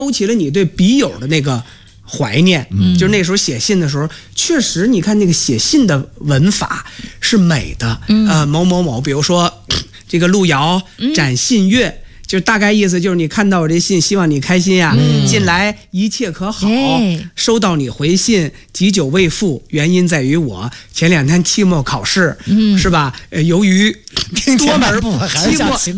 勾起了你对笔友的那个怀念。就是那时候写信的时候，确实你看那个写信的文法是美的。某某某，比如说这个路遥展信乐。就是大概意思就是你看到我这信，希望你开心呀。近来一切可好？收到你回信，几久未复？原因在于我前2天期末考试，是吧？由于多门期末